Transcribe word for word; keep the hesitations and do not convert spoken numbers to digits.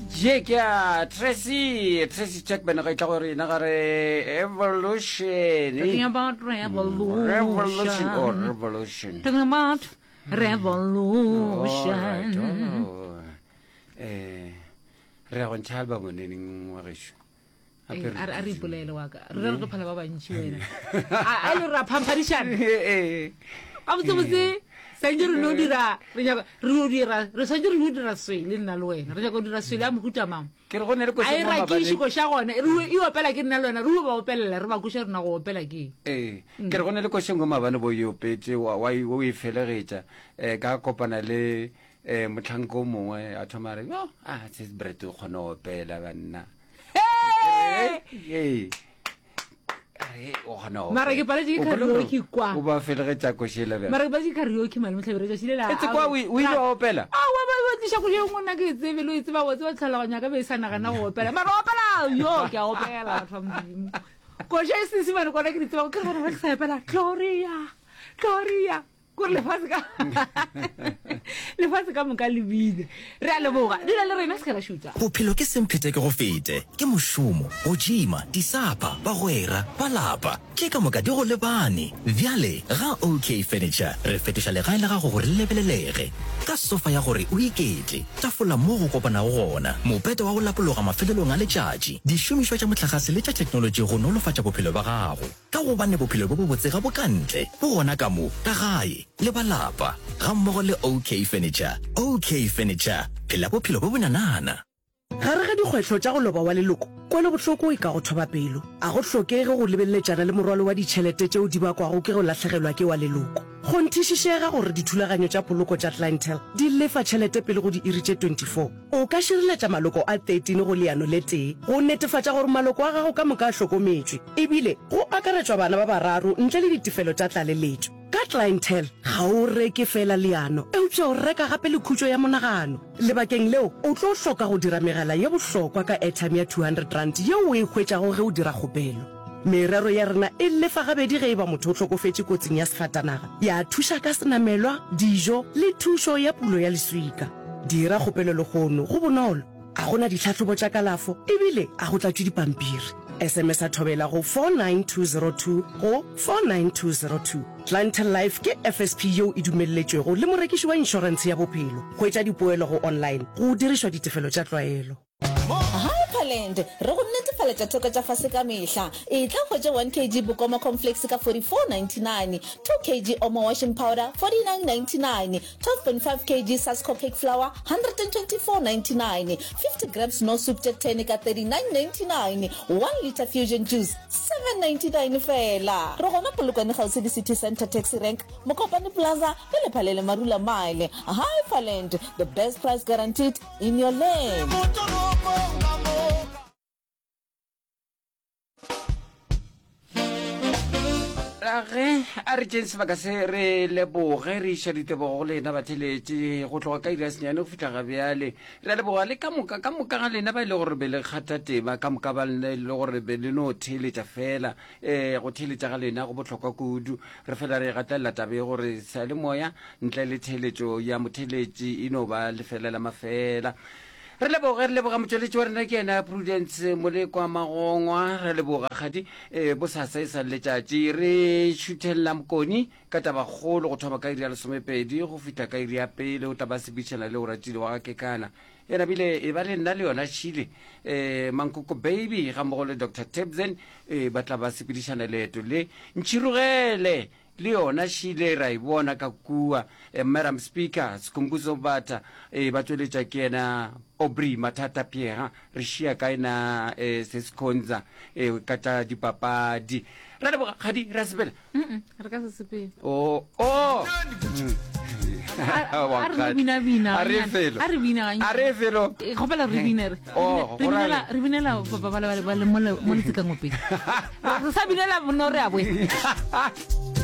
Jake ya Tracy Tracy Chapman ga tla gore na gare evolution talking about revolution revolution or revolution talking about revolution eh re go nthalba moneneng wa gesho a re ipolele wa ka re re phala ba bantshi wena a le ra phampadishana eh a botse botse Sanjuru no dira re ja re dira re sanjuru no dira swele nna le wena re ja go dira swele a mohuta mang ke re gone re go se mama ba ne ai ra ke go sha gone re i opela ke nna le wena re ba opela re ba go sha rena go opela ke eh ke re gone le go shengo mabane bo yo petse wa wa o e felegetsa eh ka kopana le eh motlhanko mongwe a thomare yo ah tse bread go khona opela banna eh eh mara ke pala ke karaoke kwa o ba felegetsa go shela ba mara ke ba ke karaoke mali mtlhabere ja silela etse kwa o ile opela a wa ba ba tsha go le ngwana ke tsebe lo itse ba wa tsa tlhalaganya ka be sana gana go opela mara opela yo ke a opela famdimo go ja se se bana kwana ke ditse ba ke re ba sa opela Gloria Gloria go le fasika le fasika mo ka lebile re a le boga di le rena se ka shuta bophelo ke semphete ke go fete ke moshumo go jima disapa ba goera ba lapa ke ka moka di go lebane bjale ga OK Furniture re fetiša legae la gago gore le lebelelege ka sofa ya gore o iketle tafola mo go kopana go gona mopete wa go lapologa mafelelong a letšatši dišomišwa tša motlakase le tša technology go nolofatša bophelo ba gago ka go bane bophelo bo bo botse ga bokantle bo gona ka mo ka gae le balapa ga mmogo le OK Furniture OK Furniture phela bophelo bo bonanana gare ga dikgwetlho tša go loba wa leloko kwane botlhoko e ka go thoba pelo a go tlhokege go lebeletsana le morwalo wa ditšhelete tšeo di bakwago ke go latlhegelwa ke wa leloko go nthišišega gore dithulaganyo tša poloko tša clientele di lefa tšhelete pele go di iri tše twenty-four o ka šireletša maloko a thirteen go leano le tee go netefatša gore maloko a gago ka moka a hlokometswe ebile go akaretšwa bana ba bararo ntle le ditefelo tša tlaleletšo ka clientele ga o reke fela leano eupša o reka gape le khutšo ya monagano lebakeng leo o tlo hloka go dira megala ye bohlokwa ka airtime ya two hundred rand yeo o e hwetšago ge o dira kgopelo merero ya rena e lefa gabedi ge e ba motho o hlokofetše kotsing ya sefatanaga ya thuša ka senamelwa dijo le thušo ya pulo ya leswika dira kgopelo le gono go bonolo a gona ditlhatlhobo tša kalafo ebile a go tlatšwe dipampiri SMS a thobela go four nine two zero two go four nine two zero two. Clientele Life ke F S P yeo e dumelletšwego le morekiši wa insurance ya bophelo go etša dipoelo go online go dirišwa ditefelo tša tlwaelo Highland re go netefaletša thoko tša fase ka mehla e tla hwetša one kilogram bokoma complex ka forty-four ninety-nine, two kilograms omo washing powder forty-nine ninety-nine, twelve point five kilograms Sasco cake flour one twenty-four ninety-nine, fifty grams no soup ten ka thirty-nine ninety-nine, one liter fusion juice seven ninety-nine fela re gona polokwane gausi di city center taxi rank Mokopane plaza le lephalele marula mile Highland, the best price guaranteed in your lane. Ge a re tšeng sebaka se re leboge re iša ditebogo go lena batheletše go tloga ka ira senyane go fitlha ga bjale re a leboga le ka moka ka moka ga lena ba e le gore be le kgatha tema ka moka ba le gore be le no theletša fela um go theletša ga lena go bohlokwa kudu re fela re gatelela tabe gore sa le moya ntle le theletšo ya motheletši e no ba lefelela mafela re leboga re leboga motšweletši wa rena ke ena Prudence Molekwa Magongwa re leboga kgadi um bosasa e sa letšatši re šuthelela mokoni ka tabakgolo go thoma ka iri ya lesomepedi go fihla ka iri ya pele o taba sebišana le o ratile wa gakekana ena bile e ba le nna le yona Shile um Mankoko baby ga mmogo le Doctor Tebzen um ba tla ba sepedišana leeto le ntšhirogele le yona Shile ra e bona ka kua Madam Speaker Sikhumbuzo Bata e ba tsweletša ke ena Aubrey Mathata Pierre re šia ka ena se Sikhonza e ka tša dipapadi ra leboga kgadi ra sepela re ka se sepela o o a re bina-bina a re felo a re bina a re felo e gopela re bina re re binela ba le mo le tsekangopedi re sa binela no re a bue